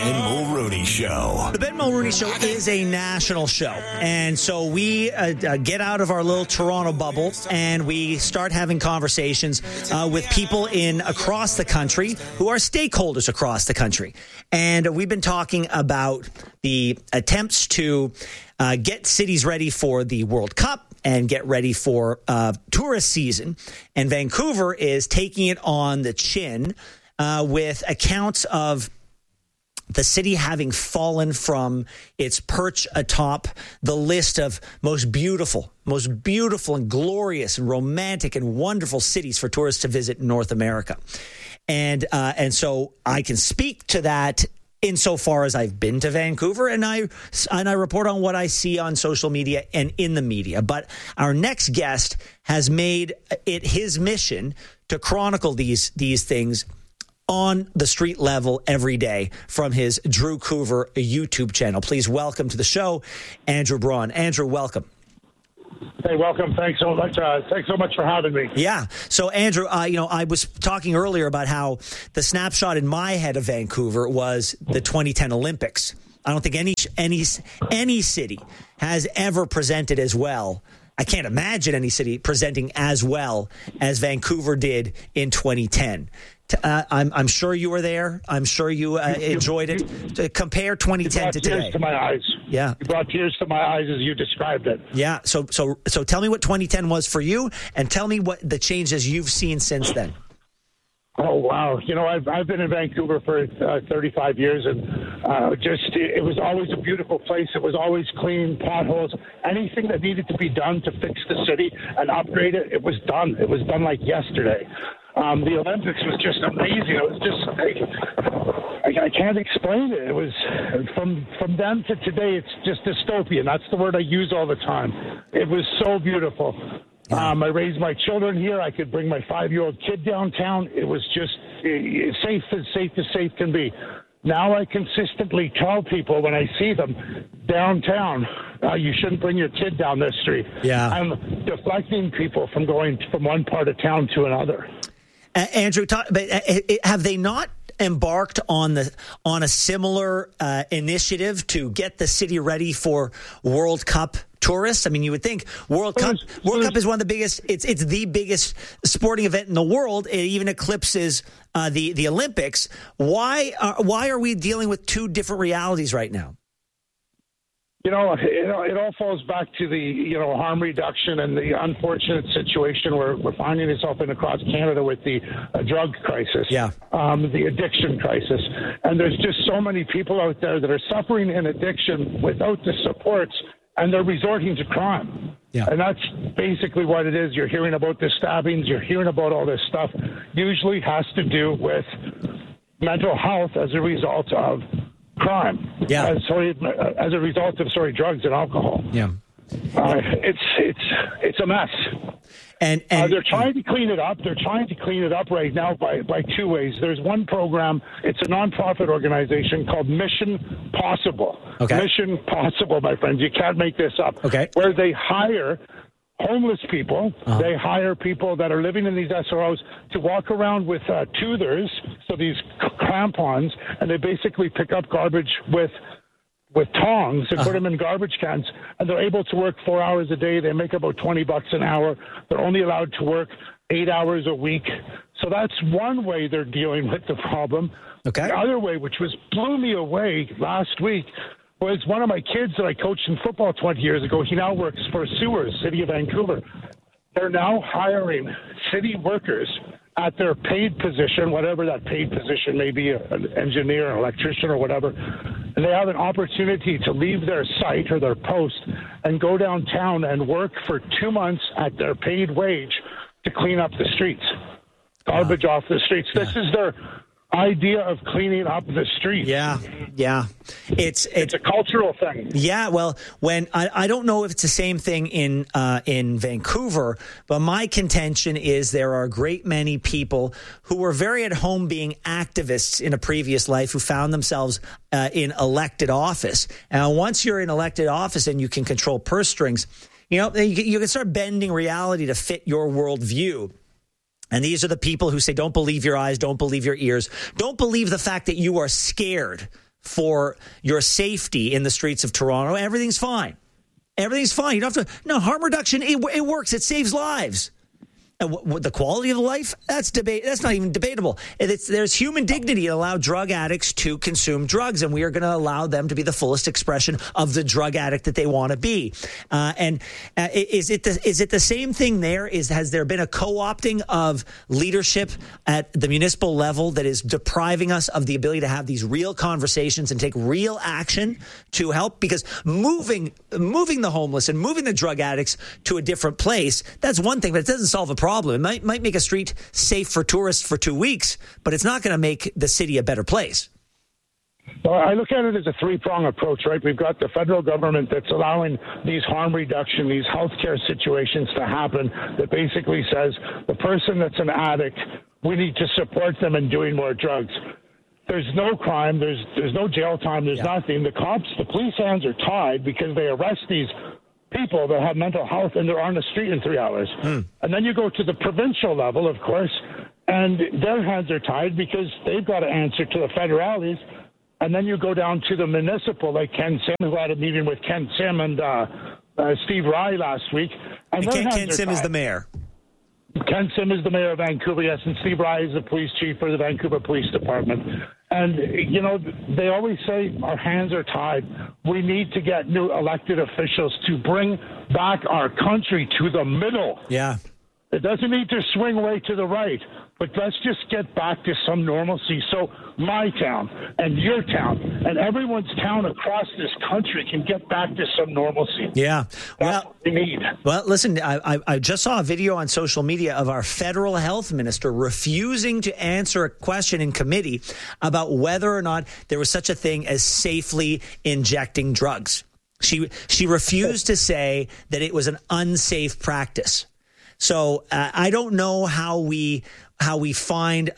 Ben Mulrooney Show. The Ben Mulrooney Show is a national show. And so we get out of our little Toronto bubble and we start having conversations with people across the country who are stakeholders across the country. And we've been talking about the attempts to get cities ready for the World Cup and get ready for tourist season. And Vancouver is taking it on the chin with accounts of the city having fallen from its perch atop the list of most beautiful and glorious and romantic and wonderful cities for tourists to visit in North America. And so I can speak to that insofar as I've been to Vancouver and I report on what I see on social media and in the media. But our next guest has made it his mission to chronicle these things on the street level every day from his Drew Coover YouTube channel. Please welcome to the show, Andrew Braun. Andrew, welcome. Hey, welcome. Thanks so much. Thanks so much for having me. Yeah. So, Andrew, I was talking earlier about how the snapshot in my head of Vancouver was the 2010 Olympics. I don't think any city has ever presented as well. I can't imagine any city presenting as well as Vancouver did in 2010. I'm sure you were there. I'm sure you enjoyed it. To compare 2010 to today. Tears to my eyes. Yeah. You brought tears to my eyes as you described it. Yeah. So tell me what 2010 was for you, and tell me what the changes you've seen since then. Oh, wow. I've been in Vancouver for 35 years, and it was always a beautiful place. It was always clean, potholes, anything that needed to be done to fix the city and upgrade it, it was done. It was done like yesterday. The Olympics was just amazing. It was just, I can't explain it. It was, from then to today, it's just dystopian. That's the word I use all the time. It was so beautiful. I raised my children here. I could bring my 5-year-old kid downtown. It was just safe as safe can be. Now I consistently tell people when I see them downtown, you shouldn't bring your kid down this street. Yeah. I'm deflecting people from going from one part of town to another. Andrew, have they not embarked on a similar initiative to get the city ready for World Cup tourists? I mean, you would think World Cup is one of the biggest. It's the biggest sporting event in the world. It even eclipses the Olympics. Why are we dealing with two different realities right now? It all falls back to the, harm reduction and the unfortunate situation where we're finding ourselves across Canada with the drug crisis, the addiction crisis. And there's just so many people out there that are suffering in addiction without the supports, and they're resorting to crime. Yeah. And that's basically what it is. You're hearing about the stabbings. You're hearing about all this stuff. Usually has to do with mental health as a result of crime. Yeah. As a result of drugs and alcohol. Yeah. It's a mess. And they're trying to clean it up. They're trying to clean it up right now by two ways. There's one program. It's a nonprofit organization called Mission Possible. Okay. Mission Possible, my friends. You can't make this up. Okay. Where they hire homeless people. They hire people that are living in these SROs to walk around with toothers, so these crampons, and they basically pick up garbage with tongs and put them in garbage cans, and they're able to work 4 hours a day. They make about $20 an hour. They're only allowed to work 8 hours a week. So that's one way they're dealing with the problem. Okay. The other way, which blew me away last week, was one of my kids that I coached in football 20 years ago. He now works for Sewers, City of Vancouver. They're now hiring city workers at their paid position, whatever that paid position may be, an engineer, an electrician, or whatever. And they have an opportunity to leave their site or their post and go downtown and work for 2 months at their paid wage to clean up the streets, garbage off the streets. This is their idea of cleaning up the streets. Yeah. It's a cultural thing. Yeah, well, when I don't know if it's the same thing in Vancouver, but my contention is there are a great many people who were very at home being activists in a previous life who found themselves in elected office. And once you're in elected office and you can control purse strings, you can start bending reality to fit your worldview. And these are the people who say, don't believe your eyes, don't believe your ears, don't believe the fact that you are scared for your safety in the streets of Toronto, everything's fine. Everything's fine. You don't have to. No, harm reduction, it works. It saves lives. And the quality of life, that's not even debatable. There's human dignity to allow drug addicts to consume drugs, and we are going to allow them to be the fullest expression of the drug addict that they want to be. Is it the same thing there? Has there been a co-opting of leadership at the municipal level that is depriving us of the ability to have these real conversations and take real action to help? Because moving the homeless and moving the drug addicts to a different place, that's one thing, but it doesn't solve a problem. It might make a street safe for tourists for 2 weeks, but it's not going to make the city a better place. Well, I look at it as a three-prong approach, right? We've got the federal government that's allowing these harm reduction, these healthcare situations to happen that basically says the person that's an addict, we need to support them in doing more drugs. There's no crime. There's no jail time. There's nothing. The police hands are tied because they arrest these people that have mental health and they're on the street in 3 hours. And then you go to the provincial level, of course, and their hands are tied because they've got to answer to the federales. And then you go down to the municipal, like Ken Sim, who had a meeting with Ken Sim and Steve Rye last week. And Ken Sim is the mayor. Ken Sim is the mayor of Vancouver, yes, and Steve Rye is the police chief for the Vancouver Police Department. And, you know, they always say our hands are tied. We need to get new elected officials to bring back our country to the middle. Yeah. It doesn't need to swing way to the right, but let's just get back to some normalcy so my town and your town and everyone's town across this country can get back to some normalcy. Yeah. That's what we need. Well, listen, I just saw a video on social media of our federal health minister refusing to answer a question in committee about whether or not there was such a thing as safely injecting drugs. She refused to say that it was an unsafe practice. So I don't know how we find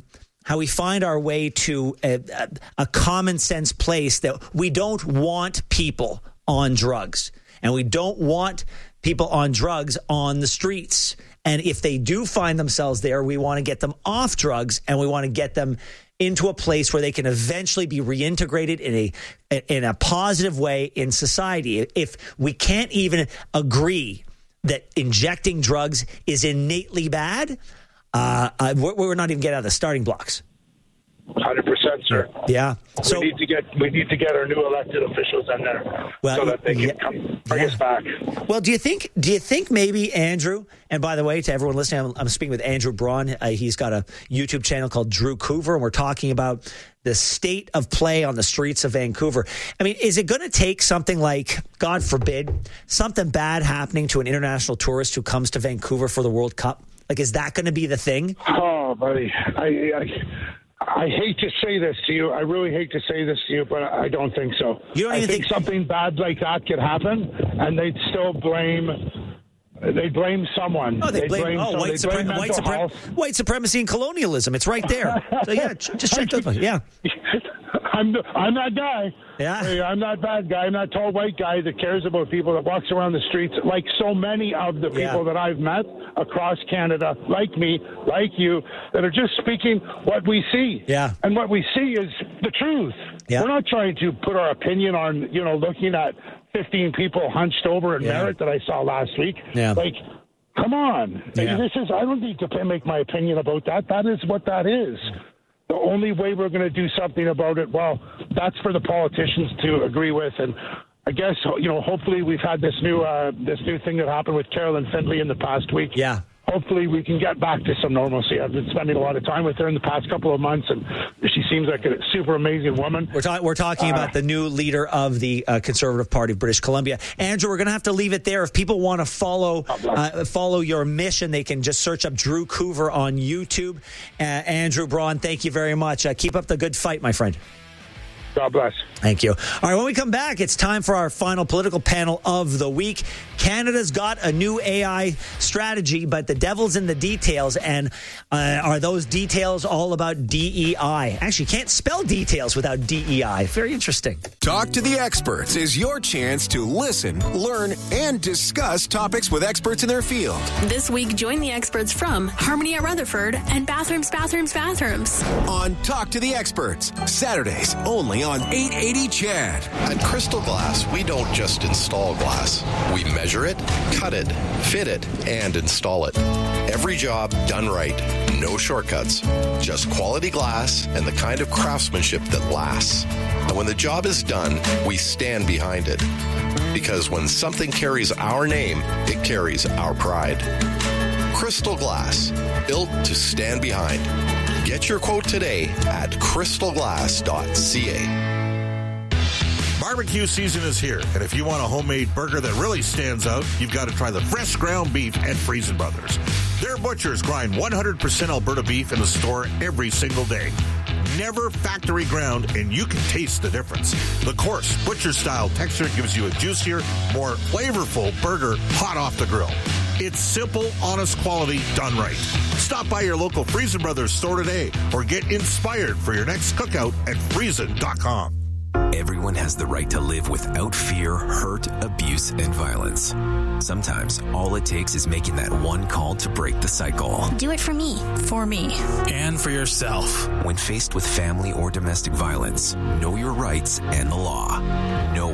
our way to a common sense place that we don't want people on drugs, and we don't want people on drugs on the streets. And if they do find themselves there, we want to get them off drugs, and we want to get them into a place where they can eventually be reintegrated in a positive way in society. If we can't even agree that injecting drugs is innately bad, we're not even getting out of the starting blocks. 100%, sir. Yeah. So we need to get our new elected officials in there so that they can bring us back. Well, do you think maybe Andrew? And by the way, to everyone listening, I'm speaking with Andrew Braun. He's got a YouTube channel called Drew Coover, and we're talking about the state of play on the streets of Vancouver. I mean, is it going to take something like, God forbid, something bad happening to an international tourist who comes to Vancouver for the World Cup? Like, is that going to be the thing? Oh, buddy, I hate to say this to you. I really hate to say this to you, but I don't think so. You don't even think something bad like that could happen, and they'd still blame. They blame someone. Oh, they blame white supremacy and colonialism. It's right there. So yeah, just check those. Yeah. I'm that guy. Yeah. Hey, I'm that bad guy. I'm that tall white guy that cares about people, that walks around the streets, like so many of the people that I've met across Canada, like me, like you, that are just speaking what we see. Yeah. And what we see is the truth. Yeah. We're not trying to put our opinion on, looking at 15 people hunched over in Merritt that I saw last week. Yeah. Like, come on. Yeah. I don't need to make my opinion about that. That is what that is. The only way we're going to do something about it, well, that's for the politicians to agree with. And I guess, hopefully we've had this new thing that happened with Carolyn Findlay in the past week. Yeah. Hopefully we can get back to some normalcy. I've been spending a lot of time with her in the past couple of months, and she seems like a super amazing woman. We're talking about the new leader of the Conservative Party of British Columbia. Andrew, we're going to have to leave it there. If people want to follow your mission, they can just search up Drew Coover on YouTube. Andrew Braun, thank you very much. Keep up the good fight, my friend. God bless. Thank you. All right, when we come back, it's time for our final political panel of the week. Canada's got a new AI strategy, but the devil's in the details. And are those details all about DEI? Actually, you can't spell details without DEI. Very interesting. Talk to the Experts is your chance to listen, learn, and discuss topics with experts in their field. This week, join the experts from Harmony at Rutherford and Bathrooms on Talk to the Experts, Saturdays only on 880 CHAD. At Crystal Glass, we don't just install glass. We measure it, cut it, fit it, and install it. Every job done right. No shortcuts. Just quality glass and the kind of craftsmanship that lasts. And when the job is done, we stand behind it. Because when something carries our name, it carries our pride. Crystal Glass, built to stand behind. Get your quote today at crystalglass.ca. Barbecue season is here, and if you want a homemade burger that really stands out, you've got to try the fresh ground beef at Friesen Brothers. Their butchers grind 100% Alberta beef in the store every single day. Never factory ground, and you can taste the difference. The coarse, butcher-style texture gives you a juicier, more flavorful burger hot off the grill. It's simple, honest quality done right. Stop by your local Friesen Brothers store today or get inspired for your next cookout at Friesen.com. Everyone has the right to live without fear, hurt, abuse, and violence. Sometimes all it takes is making that one call to break the cycle. Do it for me. For me. And for yourself. When faced with family or domestic violence, know your rights and the law. Know